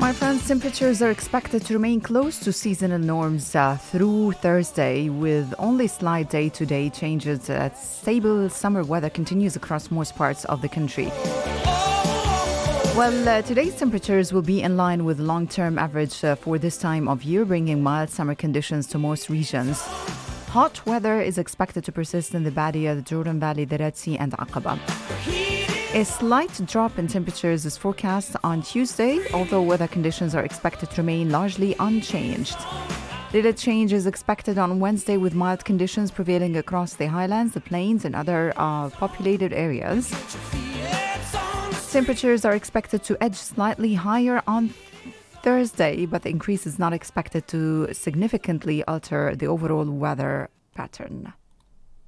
My friends, temperatures are expected to remain close to seasonal norms through Thursday, with only slight day-to-day changes. Stable summer weather continues across most parts of the country. Well, today's temperatures will be in line with long-term average for this time of year, bringing mild summer conditions to most regions. Hot weather is expected to persist in the Badia, the Jordan Valley, the Red Sea and Aqaba. A slight drop in temperatures is forecast on Tuesday, although weather conditions are expected to remain largely unchanged. Little change is expected on Wednesday, with mild conditions prevailing across the highlands, the plains and other populated areas. Temperatures are expected to edge slightly higher on Thursday, but the increase is not expected to significantly alter the overall weather pattern.